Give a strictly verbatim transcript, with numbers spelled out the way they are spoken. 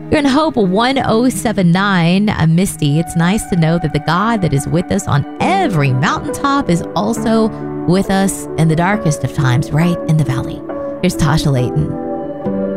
You're in Hope one oh seven point nine. I'm Misty. It's nice to know that the God that is with us on every mountaintop is also with us in the darkest of times, right in the valley. Here's Tasha Layton.